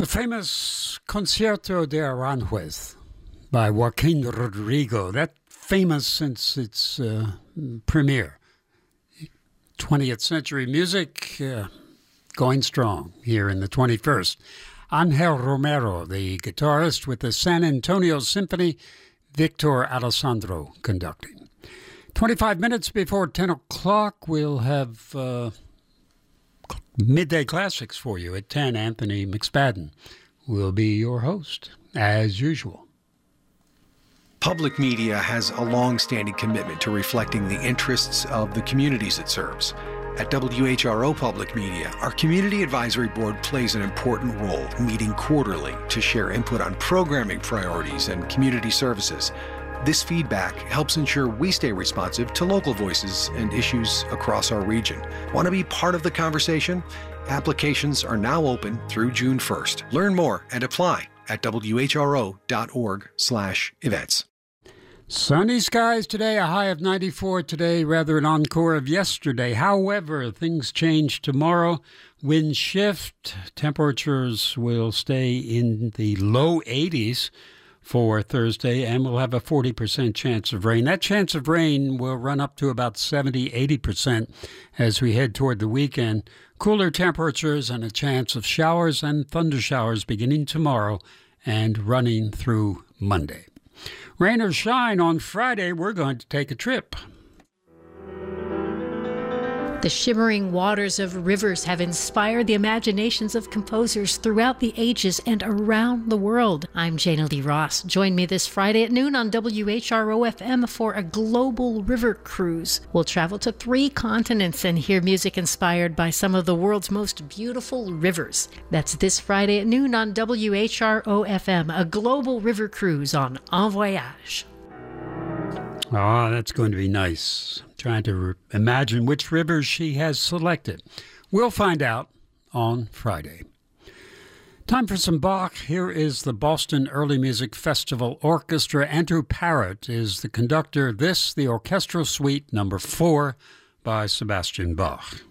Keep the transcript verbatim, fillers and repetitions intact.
The famous Concierto de Aranjuez by Joaquin Rodrigo, that famous since its uh, premiere. twentieth century music uh, going strong here in the twenty-first. Angel Romero, the guitarist with the San Antonio Symphony, Victor Alessandro conducting. twenty-five minutes before ten o'clock, we'll have uh, Midday Classics for you at ten. Anthony McSpadden will be your host, as usual. Public media has a long-standing commitment to reflecting the interests of the communities it serves. At W H R O Public Media, our Community Advisory Board plays an important role, meeting quarterly to share input on programming priorities and community services. This feedback helps ensure we stay responsive to local voices and issues across our region. Want to be part of the conversation? Applications are now open through June first. Learn more and apply at W H R O dot org slash events. Sunny skies today, a high of ninety-four today, rather an encore of yesterday. However, things change tomorrow. Wind shift, temperatures will stay in the low eighties for Thursday, and we'll have a forty percent chance of rain. That chance of rain will run up to about seventy, eighty percent as we head toward the weekend. Cooler temperatures and a chance of showers and thunder showers beginning tomorrow and running through Monday. Rain or shine, on Friday, we're going to take a trip. The shimmering waters of rivers have inspired the imaginations of composers throughout the ages and around the world. I'm Jana Lee Ross. Join me this Friday at noon on W H R O F M for a global river cruise. We'll travel to three continents and hear music inspired by some of the world's most beautiful rivers. That's this Friday at noon on W H R O F M, a global river cruise on En Voyage. Ah, that's going to be nice. Trying to re- imagine which rivers she has selected. We'll find out on Friday. Time for some Bach. Here is the Boston Early Music Festival Orchestra. Andrew Parrott is the conductor. This, the orchestral suite number four by Sebastian Bach.